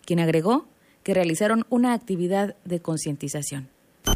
quien agregó que realizaron una actividad de concientización.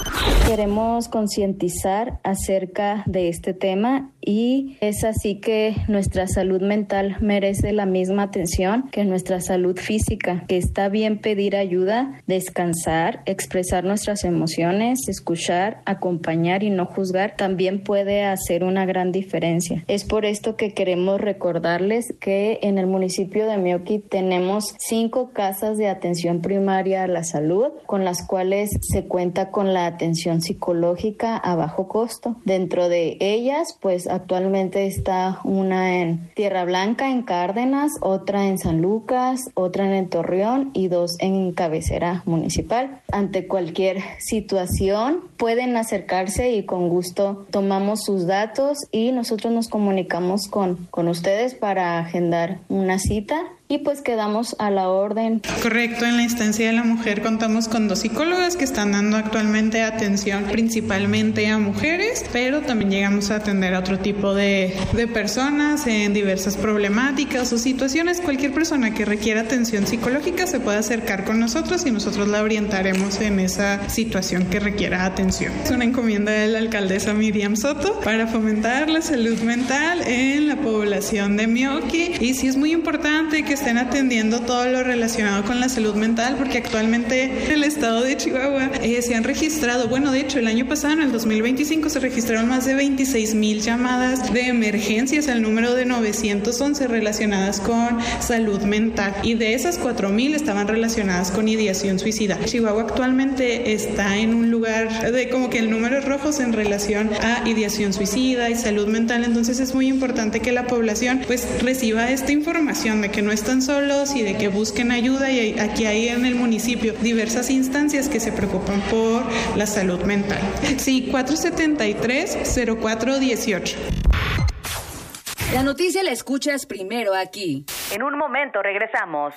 Queremos concientizar acerca de este tema y es así que nuestra salud mental merece la misma atención que nuestra salud física, que está bien pedir ayuda, descansar, expresar nuestras emociones, escuchar, acompañar y no juzgar también puede hacer una gran diferencia. Es por esto que queremos recordarles que en el municipio de Meoqui tenemos 5 casas de atención primaria a la salud, con las cuales se cuenta con la atención psicológica a bajo costo. Dentro de ellas, pues actualmente está una en Tierra Blanca, en Cárdenas, otra en San Lucas, otra en Torreón y 2 en cabecera municipal. Ante cualquier situación pueden acercarse y con gusto tomamos sus datos y nosotros nos comunicamos con ustedes para agendar una cita. Y pues quedamos a la orden. Correcto, en la instancia de la mujer contamos con 2 psicólogas que están dando actualmente atención principalmente a mujeres, pero también llegamos a atender a otro tipo de personas en diversas problemáticas o situaciones. Cualquier persona que requiera atención psicológica se puede acercar con nosotros y nosotros la orientaremos en esa situación que requiera atención. Es una encomienda de la alcaldesa Miriam Soto para fomentar la salud mental en la población de Meoqui y sí es muy importante que estén atendiendo todo lo relacionado con la salud mental porque actualmente en el estado de Chihuahua se han registrado, de hecho el año pasado en el 2025 se registraron más de 26,000 llamadas de emergencias al número de 911 relacionadas con salud mental y de esas 4,000 estaban relacionadas con ideación suicida. Chihuahua actualmente está en un lugar de como que el número rojos en relación a ideación suicida y salud mental, entonces es muy importante que la población pues reciba esta información de que no están solos y de que busquen ayuda y aquí hay en el municipio diversas instancias que se preocupan por la salud mental. Sí, 473-0418. La noticia la escuchas primero aquí. En un momento regresamos.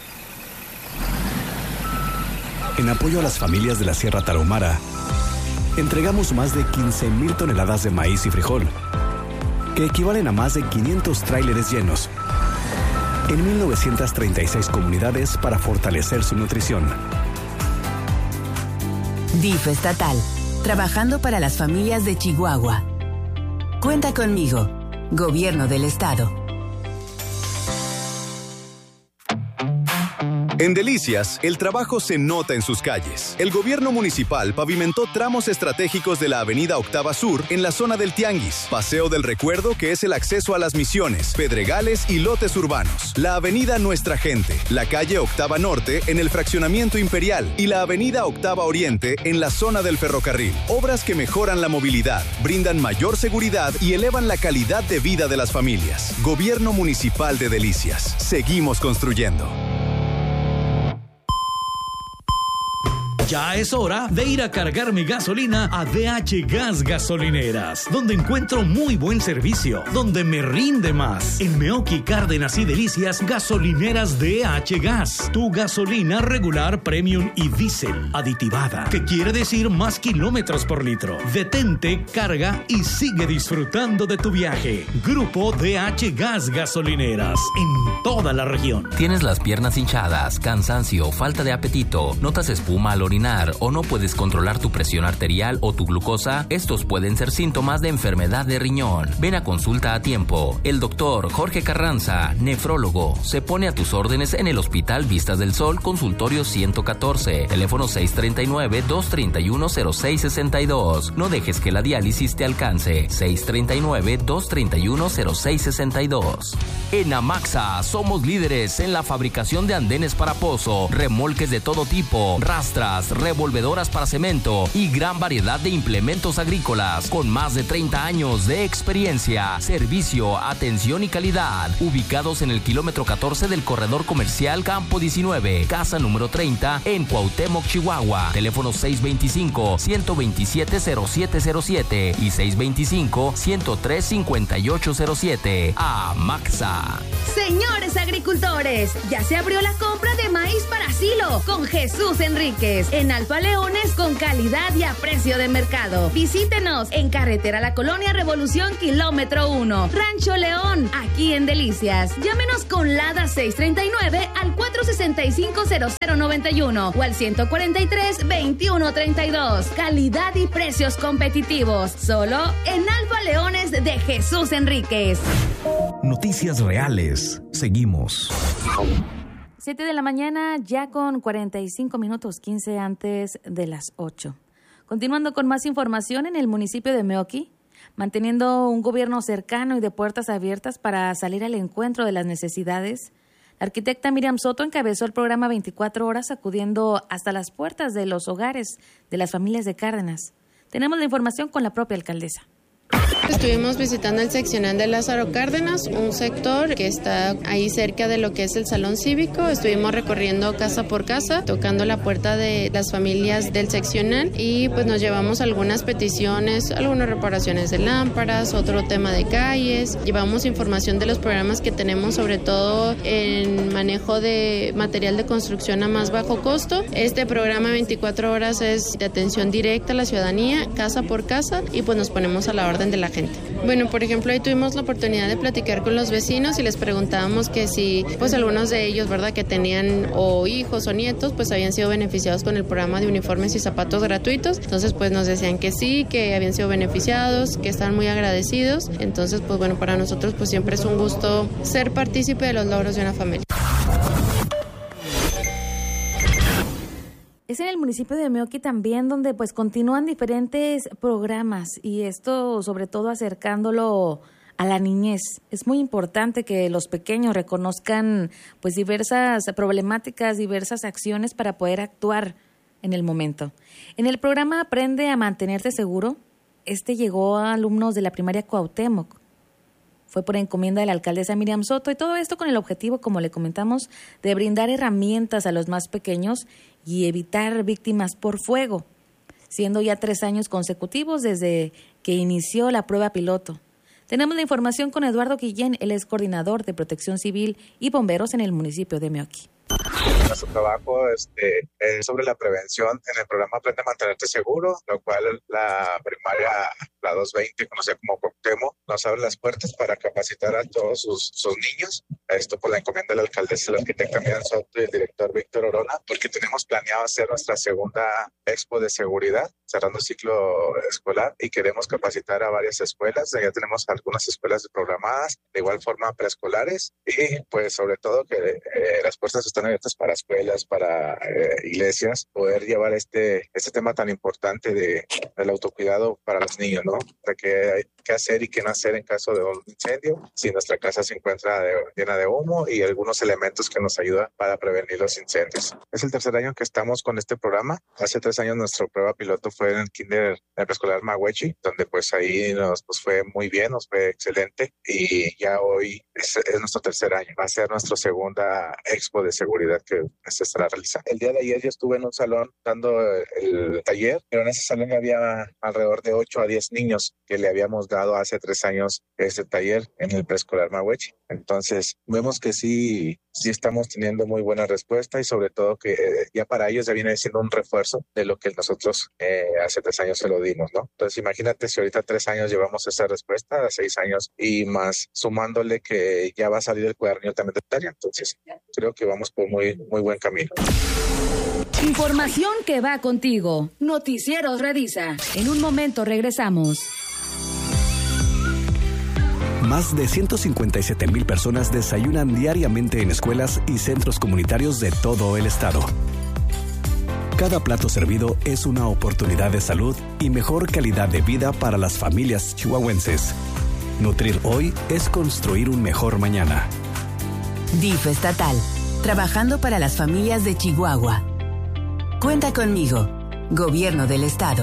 En apoyo a las familias de la Sierra Tarahumara, entregamos más de 15,000 toneladas de maíz y frijol, que equivalen a más de 500 tráileres llenos, en 1,936 comunidades para fortalecer su nutrición. DIF estatal, trabajando para las familias de Chihuahua. Cuenta conmigo, Gobierno del Estado. En Delicias, el trabajo se nota en sus calles. El gobierno municipal pavimentó tramos estratégicos de la avenida Octava Sur en la zona del Tianguis, Paseo del Recuerdo, que es el acceso a Las Misiones, Pedregales y lotes urbanos, la avenida Nuestra Gente, la calle Octava Norte en el fraccionamiento Imperial y la avenida Octava Oriente en la zona del ferrocarril. Obras que mejoran la movilidad, brindan mayor seguridad y elevan la calidad de vida de las familias. Gobierno Municipal de Delicias. Seguimos construyendo. Ya es hora de ir a cargar mi gasolina a DH Gas Gasolineras, donde encuentro muy buen servicio, donde me rinde más. En Meoqui, Cárdenas y Delicias, gasolineras DH Gas. Tu gasolina regular, premium y diésel aditivada, que quiere decir más kilómetros por litro. Detente, carga y sigue disfrutando de tu viaje. Grupo DH Gas Gasolineras, en toda la región. ¿Tienes las piernas hinchadas, cansancio, falta de apetito, notas espuma al orinar o no puedes controlar tu presión arterial o tu glucosa? Estos pueden ser síntomas de enfermedad de riñón. Ven a consulta a tiempo. El doctor Jorge Carranza, nefrólogo, se pone a tus órdenes en el Hospital Vistas del Sol, consultorio 114, teléfono 639-231-0662. No dejes que la diálisis te alcance. 639-231-0662. En Amaxa somos líderes en la fabricación de andenes para pozo, remolques de todo tipo, rastras, revolvedoras para cemento y gran variedad de implementos agrícolas con más de 30 años de experiencia, servicio, atención y calidad. Ubicados en el kilómetro 14 del corredor comercial Campo 19, casa número 30 en Cuauhtémoc, Chihuahua. Teléfono 625-127-0707 y 625-103-5807. Amaxa. Señores agricultores, ya se abrió la compra de maíz para silos. todo con Jesús Enríquez. En Alfa Leones con calidad y a precio de mercado. Visítenos en Carretera La Colonia Revolución Kilómetro 1, Rancho León, aquí en Delicias. Llámenos con LADA 639 al 465-0091 o al 143-2132. Calidad y precios competitivos. Solo en Alfa Leones de Jesús Enríquez. Noticias reales. Seguimos. 7 de la mañana, ya con 45 minutos, 15 antes de las 8. Continuando con más información en el municipio de Meoqui, manteniendo un gobierno cercano y de puertas abiertas para salir al encuentro de las necesidades, la arquitecta Miriam Soto encabezó el programa 24 horas acudiendo hasta las puertas de los hogares de las familias de Cárdenas. Tenemos la información con la propia alcaldesa. Estuvimos visitando el seccional de Lázaro Cárdenas, un sector que está ahí cerca de lo que es el salón cívico. Estuvimos recorriendo casa por casa, tocando la puerta de las familias del seccional y pues nos llevamos algunas peticiones, algunas reparaciones de lámparas, otro tema de calles. Llevamos información de los programas que tenemos, sobre todo en manejo de material de construcción a más bajo costo. Este programa 24 horas es de atención directa a la ciudadanía, casa por casa, y pues nos ponemos a la orden de la gente. Bueno, por ejemplo, ahí tuvimos la oportunidad de platicar con los vecinos y les preguntábamos que si, pues algunos de ellos, ¿verdad?, que tenían o hijos o nietos, pues habían sido beneficiados con el programa de uniformes y zapatos gratuitos. Entonces, pues nos decían que sí, que habían sido beneficiados, que están muy agradecidos. Entonces, pues bueno, para nosotros pues siempre es un gusto ser partícipe de los logros de una familia. Es en el municipio de Meoqui también donde pues continúan diferentes programas y esto sobre todo acercándolo a la niñez. Es muy importante que los pequeños reconozcan pues diversas problemáticas, diversas acciones para poder actuar en el momento. En el programa Aprende a Mantenerte Seguro, llegó a alumnos de la primaria Cuauhtémoc. Fue por encomienda de la alcaldesa Miriam Soto y todo esto con el objetivo, como le comentamos, de brindar herramientas a los más pequeños y evitar víctimas por fuego, siendo ya 3 años consecutivos desde que inició la prueba piloto. Tenemos la información con Eduardo Guillén, él es coordinador de Protección Civil y Bomberos en el municipio de Meoqui. Nuestro trabajo es sobre la prevención en el programa Aprende a Mantenerte Seguro, lo cual la primaria, la 220, conocida como Cuauhtémoc, nos abre las puertas para capacitar a todos sus niños. Esto por la encomienda de la alcaldesa, la arquitecta Miriam Soto y el director Víctor Orona, porque tenemos planeado hacer nuestra segunda expo de seguridad, cerrando el ciclo escolar, y queremos capacitar a varias escuelas. Ya tenemos algunas escuelas programadas, de igual forma preescolares, y pues sobre todo que las puertas están abiertas para escuelas, para iglesias, poder llevar este tema tan importante del autocuidado para los niños, ¿no? De qué hacer y qué no hacer en caso de un incendio, si nuestra casa se encuentra llena de humo, y algunos elementos que nos ayudan para prevenir los incendios. Es el 3er año que estamos con este programa. Hace 3 años nuestra prueba piloto fue en el kinder, en el preescolar Mahuechi, donde pues ahí nos fue muy bien, nos fue excelente, y ya hoy es nuestro 3er año. Va a ser nuestra segunda expo de seguridad que se estará realizando. El día de ayer yo estuve en un salón dando el taller, pero en ese salón había alrededor de 8 a 10 niños que le habíamos dado hace 3 años este taller en el preescolar Mahuechi. Entonces vemos que sí estamos teniendo muy buena respuesta, y sobre todo que ya para ellos ya viene siendo un refuerzo de lo que nosotros hace 3 años se lo dimos, ¿no? Entonces imagínate si ahorita 3 años llevamos esa respuesta, a 6 años y más, sumándole que ya va a salir el cuadernillo también de tarea. Entonces creo que vamos por muy buen camino. Información que va contigo. Noticieros Redisa. En un momento regresamos. Más de 157,000 personas desayunan diariamente en escuelas y centros comunitarios de todo el estado. Cada plato servido es una oportunidad de salud y mejor calidad de vida para las familias chihuahuenses. Nutrir hoy es construir un mejor mañana. DIF estatal, trabajando para las familias de Chihuahua. Cuenta conmigo, Gobierno del Estado.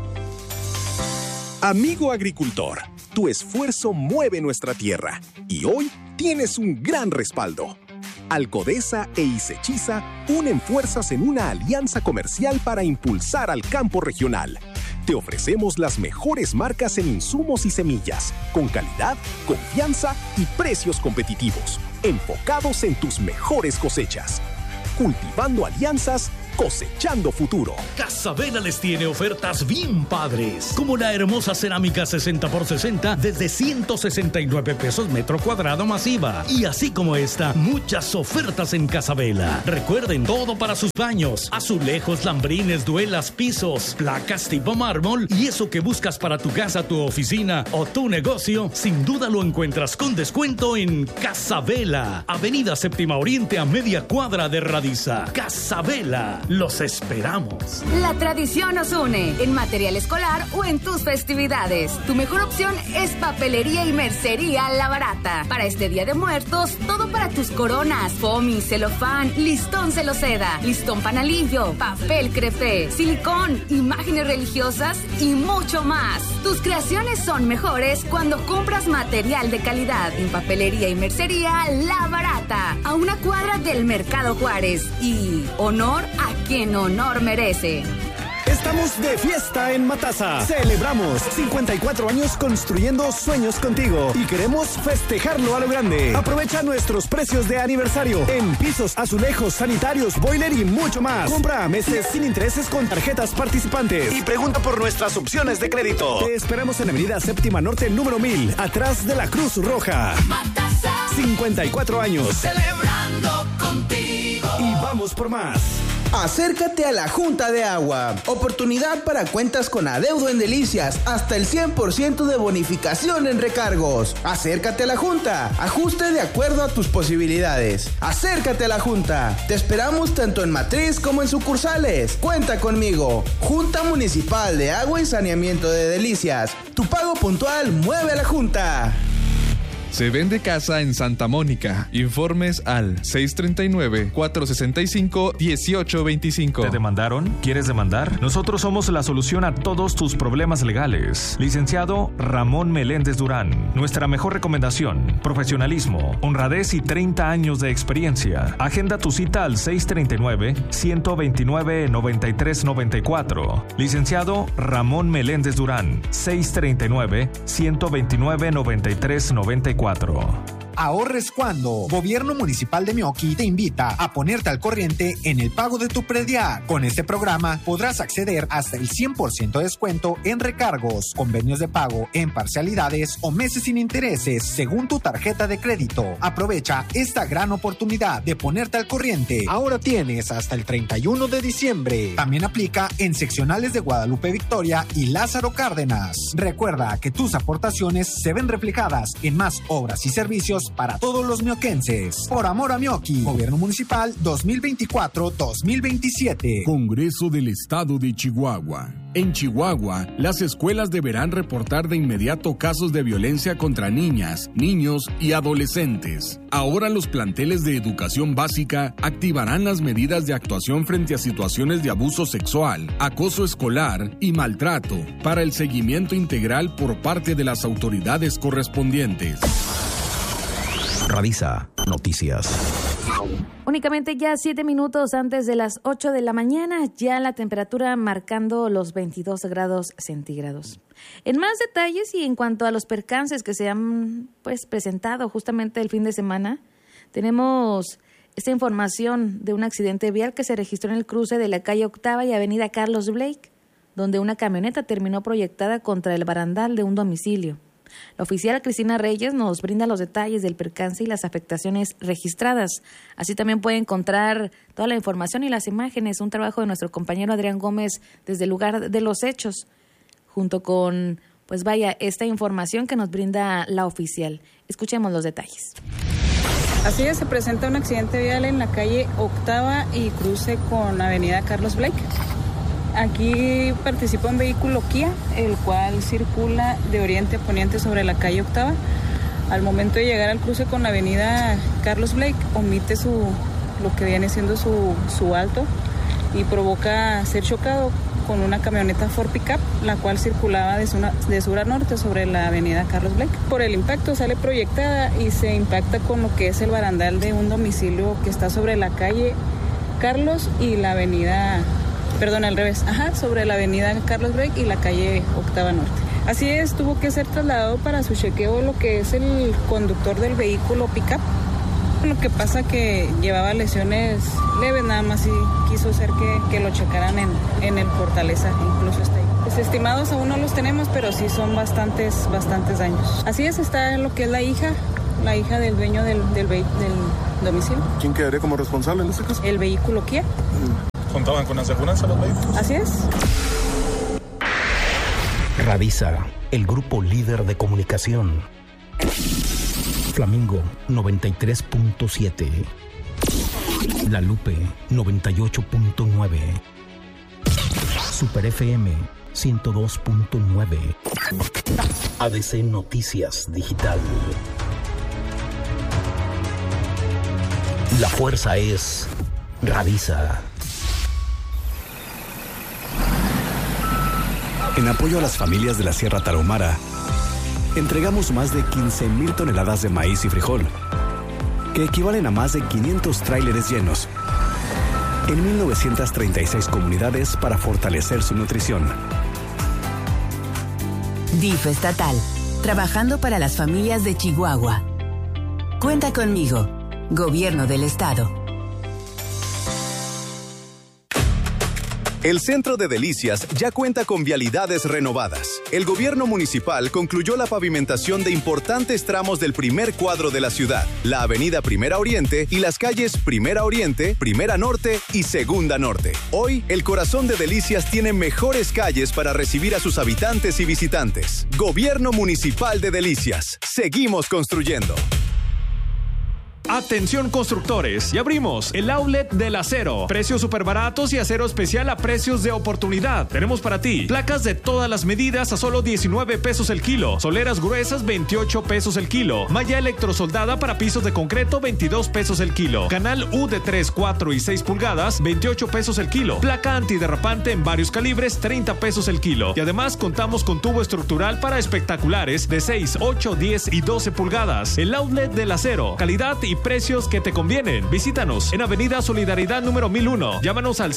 Amigo agricultor, tu esfuerzo mueve nuestra tierra y hoy tienes un gran respaldo. Alcodesa e Isechiza unen fuerzas en una alianza comercial para impulsar al campo regional. Te ofrecemos las mejores marcas en insumos y semillas, con calidad, confianza y precios competitivos, enfocados en tus mejores cosechas. cultivando alianzas, cosechando futuro. Casabela les tiene ofertas bien padres, como la hermosa cerámica 60x60 desde 169 pesos metro cuadrado masiva. Y así como esta, muchas ofertas en Casabela. Recuerden, todo para sus baños: azulejos, lambrines, duelas, pisos, placas tipo mármol, y eso que buscas para tu casa, tu oficina o tu negocio, sin duda lo encuentras con descuento en Casabela, Avenida Séptima Oriente, a media cuadra de Radiza. Casabela, los esperamos. La tradición nos une en material escolar o en tus festividades. Tu mejor opción es Papelería y Mercería La Barata. Para este Día de Muertos, todo para tus coronas: foamy, celofán, listón celoseda, listón panalillo, papel crepé, silicón, imágenes religiosas y mucho más. Tus creaciones son mejores cuando compras material de calidad en Papelería y Mercería La Barata, a una cuadra del Mercado Juárez. Y honor a quien honor merece. Estamos de fiesta en Matasa. Celebramos 54 años construyendo sueños contigo y queremos festejarlo a lo grande. Aprovecha nuestros precios de aniversario en pisos, azulejos, sanitarios, boiler y mucho más. Compra meses sin intereses con tarjetas participantes y pregunta por nuestras opciones de crédito. Te esperamos en Avenida Séptima Norte, número 1000, atrás de la Cruz Roja. Matasa. 54 años. Celebrando contigo. Y vamos por más. Acércate a la Junta de Agua. Oportunidad para cuentas con adeudo en Delicias. Hasta el 100% de bonificación en recargos. Acércate a la Junta. Ajuste de acuerdo a tus posibilidades. Acércate a la Junta. Te esperamos tanto en matriz como en sucursales. Cuenta conmigo. Junta Municipal de Agua y Saneamiento de Delicias. Tu pago puntual mueve a la Junta. Se vende casa en Santa Mónica. Informes al 639-465-1825. ¿Te demandaron? ¿Quieres demandar? Nosotros somos la solución a todos tus problemas legales. Licenciado Ramón Meléndez Durán. Nuestra mejor recomendación: profesionalismo, honradez y 30 años de experiencia. Agenda tu cita al 639-129-9394. Licenciado Ramón Meléndez Durán. 639-129-9394. Ahorres cuando. Gobierno Municipal de Meoqui te invita a ponerte al corriente en el pago de tu predial. Con este programa podrás acceder hasta el 100% de descuento en recargos, convenios de pago en parcialidades o meses sin intereses según tu tarjeta de crédito. Aprovecha esta gran oportunidad de ponerte al corriente. Ahora tienes hasta el 31 de diciembre. También aplica en seccionales de Guadalupe Victoria y Lázaro Cárdenas. Recuerda que tus aportaciones se ven reflejadas en más obras y servicios para todos los mioquenses. Por amor a Meoqui. Gobierno Municipal 2024-2027. Congreso del Estado de Chihuahua. En Chihuahua, las escuelas deberán reportar de inmediato casos de violencia contra niñas, niños y adolescentes. Ahora los planteles de educación básica activarán las medidas de actuación frente a situaciones de abuso sexual, acoso escolar y maltrato para el seguimiento integral por parte de las autoridades correspondientes. Radiza Noticias. Únicamente ya 7 minutos antes de las 8 de la mañana, ya la temperatura marcando los 22 grados centígrados. En más detalles y en cuanto a los percances que se han presentado justamente el fin de semana, tenemos esta información de un accidente vial que se registró en el cruce de la calle Octava y avenida Carlos Blake, donde una camioneta terminó proyectada contra el barandal de un domicilio. La oficial Cristina Reyes nos brinda los detalles del percance y las afectaciones registradas. Así también puede encontrar toda la información y las imágenes, un trabajo de nuestro compañero Adrián Gómez desde el lugar de los hechos, junto con, esta información que nos brinda la oficial. Escuchemos los detalles. Así es, se presenta un accidente vial en la calle Octava y cruce con avenida Carlos Blake. Aquí participa un vehículo Kia, el cual circula de oriente a poniente sobre la calle Octava. Al momento de llegar al cruce con la avenida Carlos Blake, omite lo que viene siendo su alto y provoca ser chocado con una camioneta Ford Pickup, la cual circulaba de sur a norte sobre la avenida Carlos Blake. Por el impacto sale proyectada y se impacta con lo que es el barandal de un domicilio que está sobre la calle Carlos y la avenida... sobre la avenida Carlos Blake y la calle Octava Norte. Así es, tuvo que ser trasladado para su chequeo lo que es el conductor del vehículo pickup, Lo que pasa que llevaba lesiones leves nada más y quiso hacer que lo checaran en el Fortaleza, incluso está ahí. Pues estimados aún no los tenemos, pero sí son bastantes daños. Así es, está lo que es la hija del dueño del domicilio. ¿Quién quedaría como responsable en este caso? El vehículo Kia. ¿Contaban con aseguranza los vehículos? Así es. Radisa, el grupo líder de comunicación. Flamingo 93.7. La Lupe 98.9. Super FM 102.9. ADC Noticias Digital. La fuerza es Radisa. En apoyo a las familias de la Sierra Tarahumara, entregamos más de 15,000 toneladas de maíz y frijol, que equivalen a más de 500 tráileres llenos, en 1,936 comunidades para fortalecer su nutrición. DIF estatal, trabajando para las familias de Chihuahua. Cuenta conmigo, Gobierno del Estado. El Centro de Delicias ya cuenta con vialidades renovadas. El gobierno municipal concluyó la pavimentación de importantes tramos del primer cuadro de la ciudad, la avenida Primera Oriente y las calles Primera Oriente, Primera Norte y Segunda Norte. Hoy, el corazón de Delicias tiene mejores calles para recibir a sus habitantes y visitantes. Gobierno Municipal de Delicias. Seguimos construyendo. Atención constructores, y abrimos el outlet del acero. Precios súper baratos y acero especial a precios de oportunidad. Tenemos para ti placas de todas las medidas a solo 19 pesos el kilo. Soleras gruesas 28 pesos el kilo. Malla electrosoldada para pisos de concreto 22 pesos el kilo. Canal U de 3, 4 y 6 pulgadas 28 pesos el kilo. Placa antiderrapante en varios calibres 30 pesos el kilo. Y además contamos con tubo estructural para espectaculares de 6, 8, 10 y 12 pulgadas. El outlet del acero. Calidad y precios que te convienen. Visítanos en Avenida Solidaridad número 1001. Llámanos al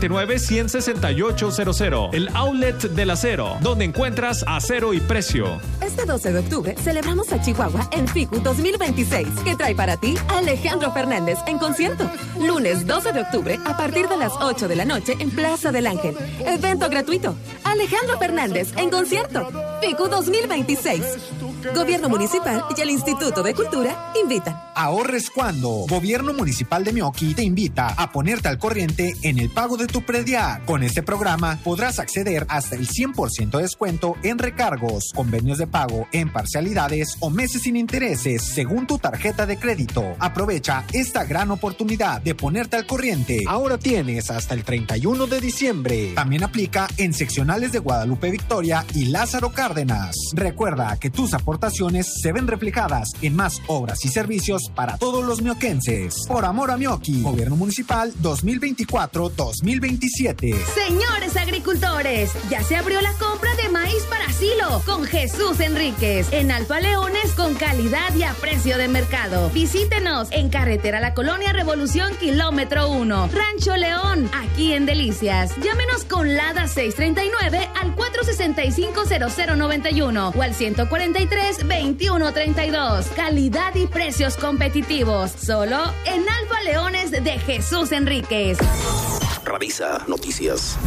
639-16800. El Outlet del Acero, donde encuentras acero y precio. Este 12 de octubre celebramos a Chihuahua en FICU 2026, que trae para ti a Alejandro Fernández en concierto. Lunes 12 de octubre a partir de las 8 de la noche en Plaza del Ángel. Evento gratuito. Alejandro Fernández en concierto. FICU 2026. Gobierno Municipal y el Instituto de Cultura invitan. Ahorres cuando. Gobierno Municipal de Meoqui te invita a ponerte al corriente en el pago de tu predial. Con este programa podrás acceder hasta el 100% de descuento en recargos, convenios de pago en parcialidades o meses sin intereses según tu tarjeta de crédito. Aprovecha esta gran oportunidad de ponerte al corriente. Ahora tienes hasta el 31 de diciembre. También aplica en seccionales de Guadalupe Victoria y Lázaro Cárdenas. Recuerda que tus aportaciones se ven reflejadas en más obras y servicios para todos los mioquenses. Por amor a Meoqui, Gobierno Municipal 2024-2027. Señores agricultores, ya se abrió la compra de maíz para silo con Jesús Enríquez en Alfa Leones con calidad y a precio de mercado. Visítenos en Carretera La Colonia Revolución Kilómetro 1, Rancho León, aquí en Delicias. Llámenos con LADA 639 al 465-0091 o al 143-2132. Calidad y precios competitivos, solo en Alfa Leones de Jesús Enríquez. Radisa Noticias.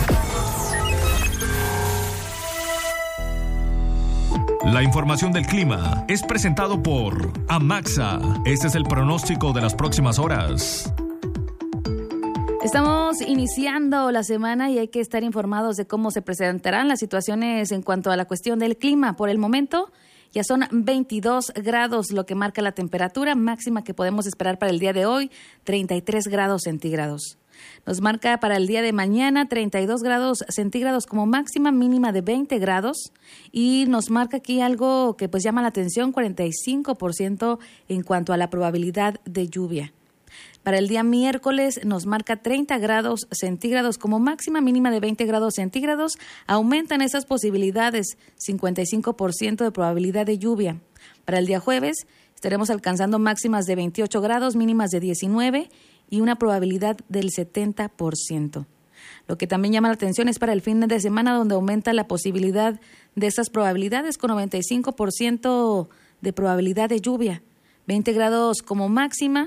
La información del clima es presentado por Amaxa. Este es el pronóstico de las próximas horas. Estamos iniciando la semana y hay que estar informados de cómo se presentarán las situaciones en cuanto a la cuestión del clima. Por el momento, ya son 22 grados lo que marca la temperatura máxima que podemos esperar para el día de hoy, 33 grados centígrados. Nos marca para el día de mañana 32 grados centígrados como máxima, mínima de 20 grados. Y nos marca aquí algo que pues llama la atención, 45% en cuanto a la probabilidad de lluvia. Para el día miércoles nos marca 30 grados centígrados como máxima, mínima de 20 grados centígrados. Aumentan esas posibilidades, 55% de probabilidad de lluvia. Para el día jueves estaremos alcanzando máximas de 28 grados, mínimas de 19 y una probabilidad del 70%. Lo que también llama la atención es para el fin de semana, donde aumenta la posibilidad de esas probabilidades con 95% de probabilidad de lluvia. 20 grados como máxima,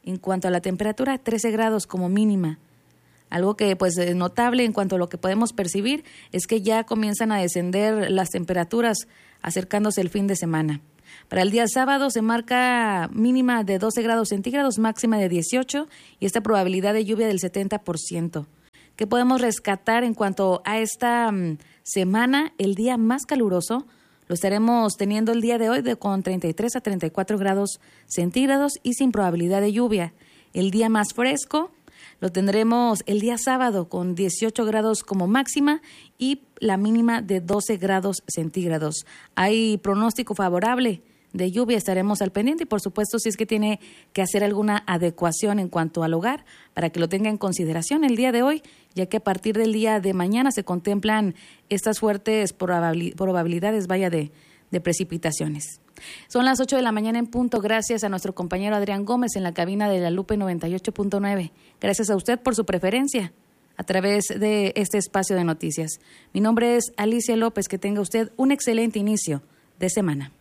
En cuanto a la temperatura, 13 grados como mínima. Algo que pues es notable en cuanto a lo que podemos percibir es que ya comienzan a descender las temperaturas acercándose el fin de semana. Para el día sábado se marca mínima de 12 grados centígrados, máxima de 18 y esta probabilidad de lluvia del 70%. ¿Qué podemos rescatar en cuanto a esta semana? El día más caluroso lo estaremos teniendo el día de hoy con 33 a 34 grados centígrados y sin probabilidad de lluvia. El día más fresco lo tendremos el día sábado con 18 grados como máxima y la mínima de 12 grados centígrados. Hay pronóstico favorable de lluvia, estaremos al pendiente y por supuesto si es que tiene que hacer alguna adecuación en cuanto al hogar para que lo tenga en consideración el día de hoy, ya que a partir del día de mañana se contemplan estas fuertes probabilidades de precipitaciones. Son las 8 de la mañana en punto, gracias a nuestro compañero Adrián Gómez en la cabina de La Lupe 98.9. Gracias a usted por su preferencia a través de este espacio de noticias. Mi nombre es Alicia López, que tenga usted un excelente inicio de semana.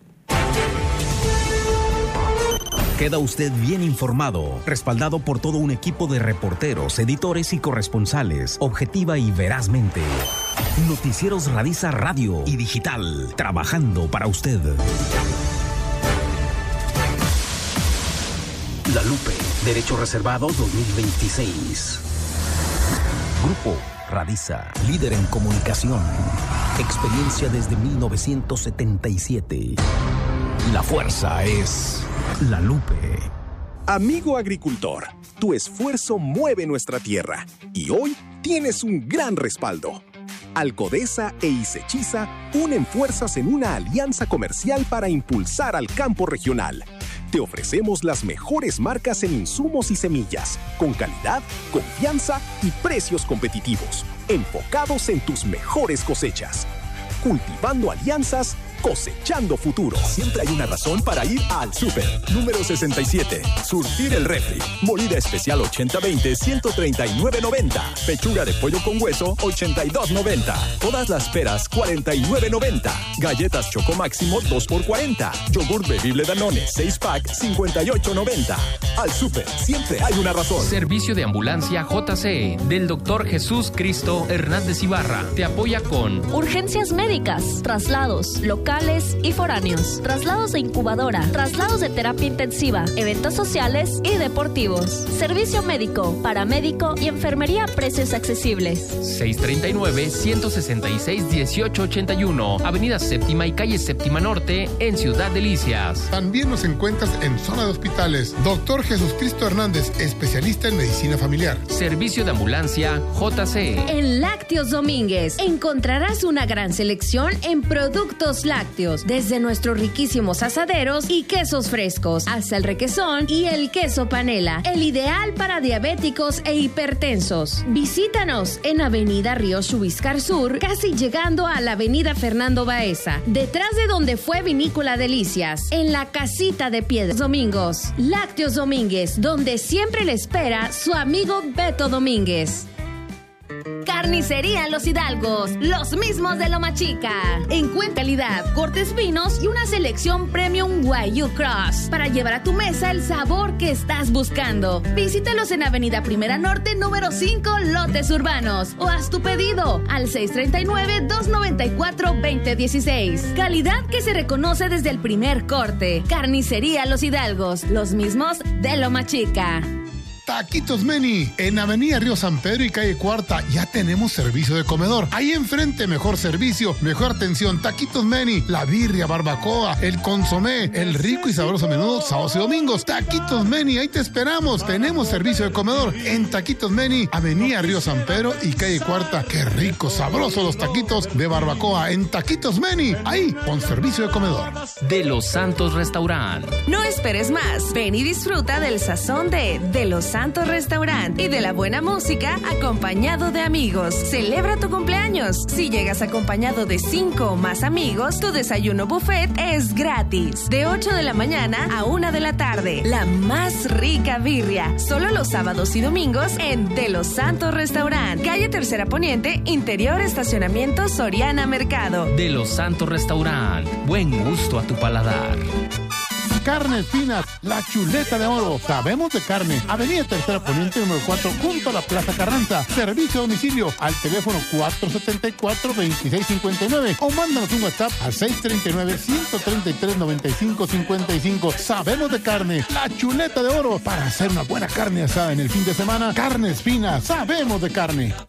Queda usted bien informado, respaldado por todo un equipo de reporteros, editores y corresponsales, objetiva y verazmente. Noticieros Radisa Radio y Digital, trabajando para usted. La Lupe, Derecho Reservado 2026. Grupo Radisa, líder en comunicación. Experiencia desde 1977. La fuerza es La Lupe. Amigo agricultor, tu esfuerzo mueve nuestra tierra y hoy tienes un gran respaldo. Alcodesa e Isechiza unen fuerzas en una alianza comercial para impulsar al campo regional. Te ofrecemos las mejores marcas en insumos y semillas, con calidad, confianza y precios competitivos, enfocados en tus mejores cosechas. Cultivando alianzas, cosechando futuro. Siempre hay una razón para ir al súper. Número 67. Surtir el refri. Molida especial 80-20, 139.90. Pechuga de pollo con hueso, 82.90. Todas las peras, 49.90. Galletas Choco Máximo, 2 por 40. Yogur bebible Danone, 6-pack, 58.90. Al súper, siempre hay una razón. Servicio de ambulancia JCE del Dr. Jesús Cristo Hernández Ibarra. Te apoya con urgencias médicas, traslados, locales y foráneos, traslados de incubadora, traslados de terapia intensiva, eventos sociales y deportivos. Servicio médico, paramédico y enfermería a precios accesibles. 639-166-1881, Avenida Séptima y Calle Séptima Norte, en Ciudad Delicias. También nos encuentras en zona de hospitales. Dr. Jesús Cristo Hernández, especialista en medicina familiar. Servicio de ambulancia JCE. En Lácteos Domínguez encontrarás una gran selección en productos lácteos, desde nuestros riquísimos asaderos y quesos frescos hasta el requesón y el queso panela, el ideal para diabéticos e hipertensos. Visítanos en Avenida Río Chubiscar Sur, casi llegando a la Avenida Fernando Baeza, detrás de donde fue Vinícola Delicias, en la Casita de Piedras Domingos. Lácteos Domínguez, donde siempre le espera su amigo Beto Domínguez. Carnicería Los Hidalgos, los mismos de Loma Chica. Encuentra calidad, cortes finos y una selección premium Wagyu Cross para llevar a tu mesa el sabor que estás buscando. Visítalos en Avenida Primera Norte, número 5, Lotes Urbanos, o haz tu pedido al 639-294-2016. Calidad que se reconoce desde el primer corte. Carnicería Los Hidalgos, los mismos de Loma Chica. Taquitos Meni, en Avenida Río San Pedro y Calle Cuarta, ya tenemos servicio de comedor. Ahí enfrente, mejor servicio, mejor atención. Taquitos Meni, la birria, barbacoa, el consomé, el rico y sabroso menudo, sábados y domingos. Taquitos Meni, ahí te esperamos. Tenemos servicio de comedor en Taquitos Meni, Avenida Río San Pedro y Calle Cuarta. Qué rico, sabroso los taquitos de barbacoa en Taquitos Meni, ahí con servicio de comedor. De Los Santos Restaurant. No esperes más. Ven y disfruta del sazón de Los Santos Restaurant y de la buena música acompañado de amigos. Celebra tu cumpleaños. Si llegas acompañado de 5 o más amigos, tu desayuno buffet es gratis. De 8 de la mañana a 1 de la tarde. La más rica birria. Solo los sábados y domingos en De Los Santos Restaurant. Calle Tercera Poniente, interior estacionamiento Soriana Mercado. De Los Santos Restaurant. Buen gusto a tu paladar. Carnes Finas, la chuleta de oro. Sabemos de carne. Avenida Tercera Poniente número 4, junto a la Plaza Carranza. Servicio a domicilio al teléfono 474-2659 o mándanos un WhatsApp al 639-133-9555. Sabemos de carne, la chuleta de oro, para hacer una buena carne asada en el fin de semana. Carnes Finas, sabemos de carne.